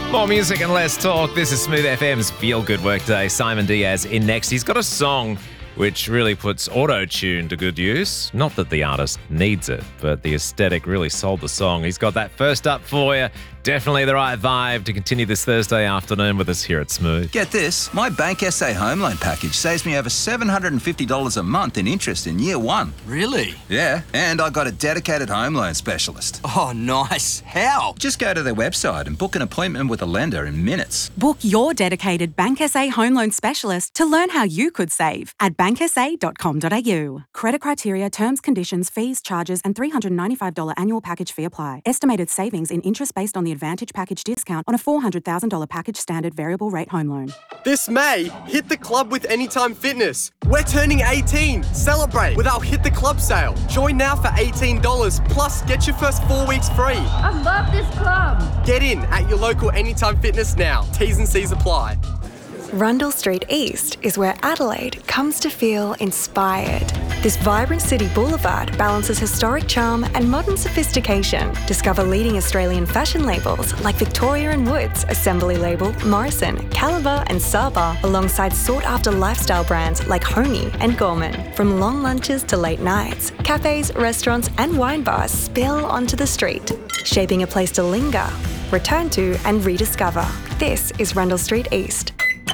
More music and less talk. This is Smooth FM's Feel Good Workday. Simon Diaz in next. He's got a song which really puts auto-tune to good use. Not that the artist needs it, but the aesthetic really sold the song. He's got that first up for you. Definitely the right vibe to continue this Thursday afternoon with us here at Smooth. Get this, my Bank SA home loan package saves me over $750 a month in interest in year one. Really? Yeah, and I got a dedicated home loan specialist. Oh, nice. How? Just go to their website and book an appointment with a lender in minutes. Book your dedicated Bank SA home loan specialist to learn how you could save at banksa.com.au. Credit criteria, terms, conditions, fees, charges and $395 annual package fee apply. Estimated savings in interest based on the Advantage Package discount on a $400,000 package standard variable rate home loan. This May, hit the club with Anytime Fitness. We're turning 18. Celebrate with our Hit the Club sale. Join now for $18 plus get your first 4 weeks free. I love this club. Get in at your local Anytime Fitness now. T's and C's apply. Rundle Street East is where Adelaide comes to feel inspired. This vibrant city boulevard balances historic charm and modern sophistication. Discover leading Australian fashion labels like Victoria & Woods, Assembly Label, Morrison, Caliber and Saba, alongside sought-after lifestyle brands like Homey and Gorman. From long lunches to late nights, cafes, restaurants and wine bars spill onto the street, shaping a place to linger, return to and rediscover. This is Rundle Street East.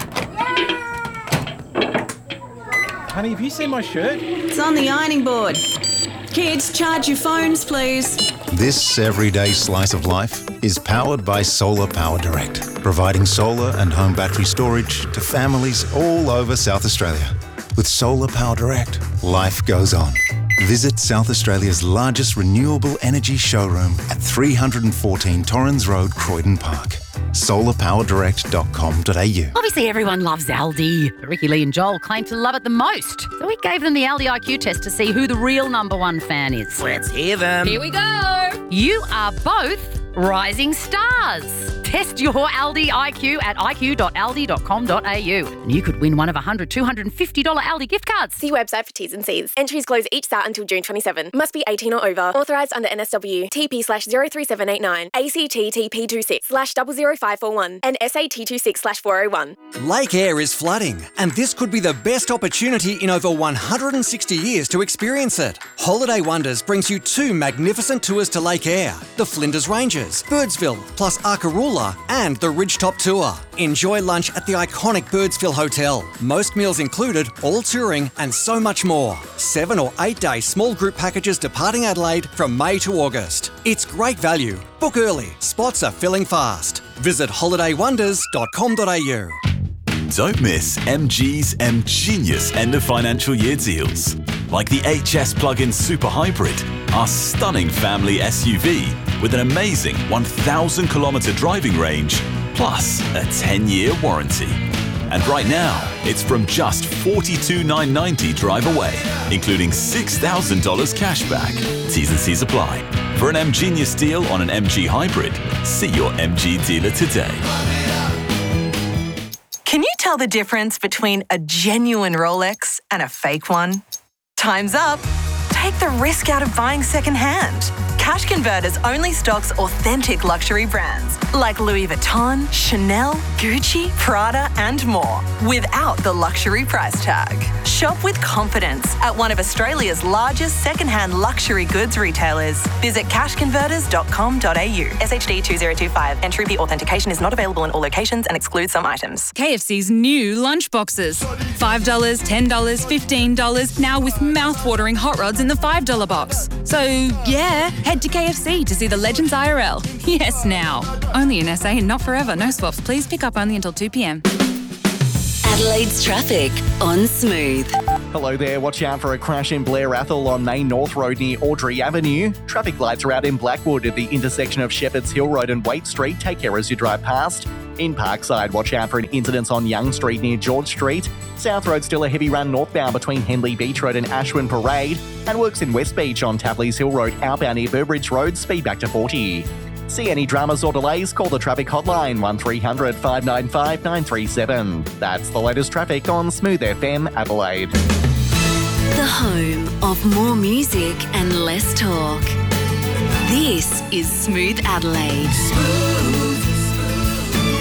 Honey, have you seen my shirt? It's on the ironing board. Kids, charge your phones, please. This everyday slice of life is powered by Solar Power Direct, providing solar and home battery storage to families all over South Australia. With Solar Power Direct, life goes on. Visit South Australia's largest renewable energy showroom at 314 Torrens Road, Croydon Park. solarpowerdirect.com.au. Obviously, everyone loves Aldi. But Ricky, Lee and Joel claim to love it the most. So we gave them the Aldi IQ test to see who the real number one fan is. Let's hear them. Here we go. You are both rising stars. Test your Aldi IQ at iq.aldi.com.au. And you could win one of $100, $250 Aldi gift cards. See website for T's and C's. Entries close each start until June 27. Must be 18 or over. Authorised under NSW. TP/03789. ACT TP26/00541. And SAT26/401. Lake Eyre is flooding, and this could be the best opportunity in over 160 years to experience it. Holiday Wonders brings you 2 magnificent tours to Lake Eyre, the Flinders Ranges, Birdsville, plus Arkaroola, and the Ridgetop Tour. Enjoy lunch at the iconic Birdsville Hotel. Most meals included, all touring, and so much more. 7 or 8 day small group packages departing Adelaide from May to August. It's great value. Book early. Spots are filling fast. Visit holidaywonders.com.au. Don't miss MG's M-Genius end of financial year deals. Like the HS plug-in Super Hybrid, our stunning family SUV with an amazing 1,000 kilometre driving range, plus a 10-year warranty. And right now, it's from just $42,990 drive away, including $6,000 cash back. T's and C's apply. For an M-Genius deal on an MG Hybrid, see your MG dealer today. Can you tell the difference between a genuine Rolex and a fake one? Time's up. Take the risk out of buying secondhand. Cash Converters only stocks authentic luxury brands like Louis Vuitton, Chanel, Gucci, Prada and more without the luxury price tag. Shop with confidence at one of Australia's largest secondhand luxury goods retailers. Visit cashconverters.com.au. SHD 2025. Entry fee authentication is not available in all locations and excludes some items. KFC's new lunch boxes. $5, $10, $15, now with mouth-watering hot rods in the $5 box. So, yeah, head to KFC to see the Legends IRL. Yes, now. Only in SA and not forever. No swaps. Please pick up only until 2 p.m. Adelaide's traffic on Smooth. Hello there, watch out for a crash in Blair Athol on Main North Road near Audrey Avenue. Traffic lights are out in Blackwood at the intersection of Shepherds Hill Road and Waite Street. Take care as you drive past. In Parkside, watch out for an incident on Young Street near George Street. South Road still a heavy run northbound between Henley Beach Road and Ashwin Parade. And works in West Beach on Tapley's Hill Road outbound near Burbridge Road, speed back to 40. See any dramas or delays, call the traffic hotline 1300 595 937. That's the latest traffic on Smooth FM Adelaide. The home of more music and less talk. This is Smooth Adelaide.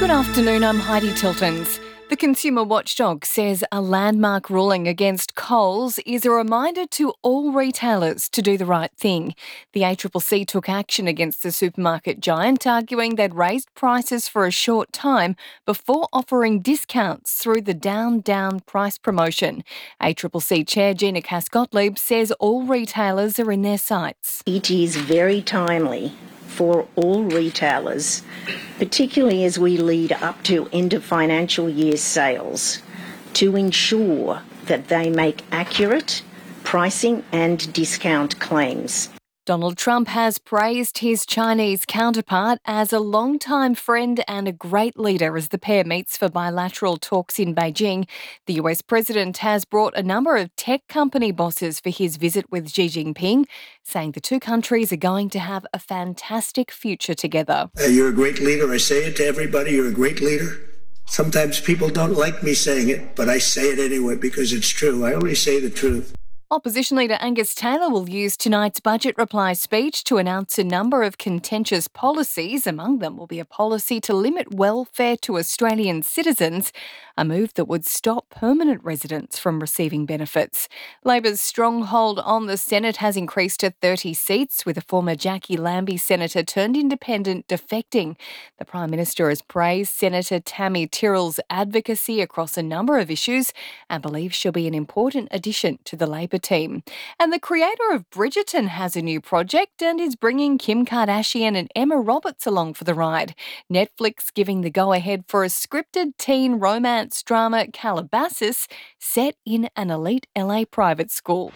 Good afternoon, I'm Heidi Tiltons. The Consumer Watchdog says a landmark ruling against Coles is a reminder to all retailers to do the right thing. The ACCC took action against the supermarket giant, arguing they'd raised prices for a short time before offering discounts through the down price promotion. ACCC Chair Gina Cass-Gottlieb says all retailers are in their sights. It is very timely for all retailers, particularly as we lead up to end of financial year sales, to ensure that they make accurate pricing and discount claims. Donald Trump has praised his Chinese counterpart as a longtime friend and a great leader as the pair meets for bilateral talks in Beijing. The US president has brought a number of tech company bosses for his visit with Xi Jinping, saying the two countries are going to have a fantastic future together. You're a great leader. I say it to everybody. You're a great leader. Sometimes people don't like me saying it, but I say it anyway because it's true. I only say the truth. Opposition leader Angus Taylor will use tonight's budget reply speech to announce a number of contentious policies. Among them will be a policy to limit welfare to Australian citizens, a move that would stop permanent residents from receiving benefits. Labor's stronghold on the Senate has increased to 30 seats, with a former Jackie Lambie senator turned independent defecting. The Prime Minister has praised Senator Tammy Tyrrell's advocacy across a number of issues and believes she'll be an important addition to the Labor team. And the creator of Bridgerton has a new project and is bringing Kim Kardashian and Emma Roberts along for the ride. Netflix giving the go-ahead for a scripted teen romance drama, Calabasas, set in an elite LA private school.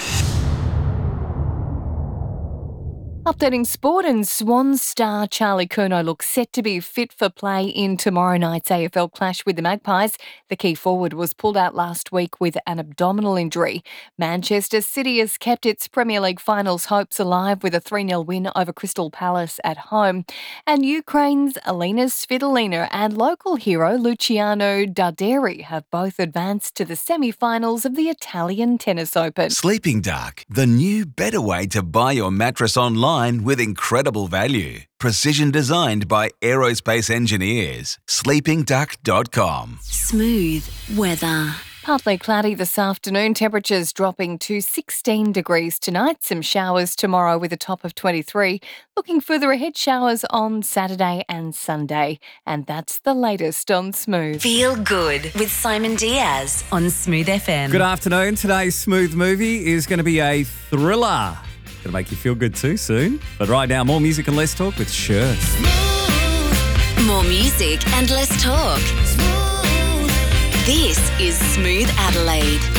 Updating sport, and Swans star Charlie Curnow looks set to be fit for play in tomorrow night's AFL clash with the Magpies. The key forward was pulled out last week with an abdominal injury. Manchester City has kept its Premier League finals hopes alive with a 3-0 win over Crystal Palace at home. And Ukraine's Alina Svitolina and local hero Luciano Darderi have both advanced to the semi-finals of the Italian Tennis Open. Sleeping Dark, the new better way to buy your mattress online with incredible value. Precision designed by aerospace engineers. sleepingduck.com. Smooth weather. Partly cloudy this afternoon, temperatures dropping to 16 degrees tonight. Some showers tomorrow with a top of 23. Looking further ahead, showers on Saturday and Sunday. And that's the latest on Smooth. Feel good with Simon Diaz on Smooth FM. Good afternoon. Today's Smooth movie is going to be a thriller. Going to make you feel good too soon. But right now, more music and less talk with Cher. More music and less talk. This is Smooth Adelaide.